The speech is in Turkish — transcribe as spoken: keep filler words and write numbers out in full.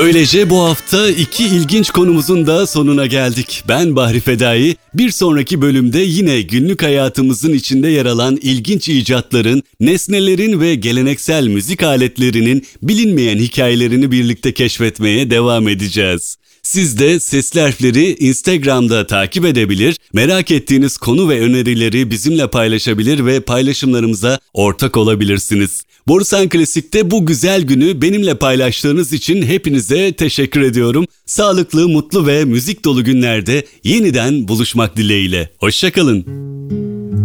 Öylece bu hafta iki ilginç konumuzun da sonuna geldik. Ben Bahri Fedai. Bir sonraki bölümde yine günlük hayatımızın içinde yer alan ilginç icatların, nesnelerin ve geleneksel müzik aletlerinin bilinmeyen hikayelerini birlikte keşfetmeye devam edeceğiz. Siz de Sesli Harfleri Instagram'da takip edebilir, merak ettiğiniz konu ve önerileri bizimle paylaşabilir ve paylaşımlarımıza ortak olabilirsiniz. Borusan Klasik'te bu güzel günü benimle paylaştığınız için hepinize teşekkür ediyorum. Sağlıklı, mutlu ve müzik dolu günlerde yeniden buluşmak dileğiyle. Hoşça kalın.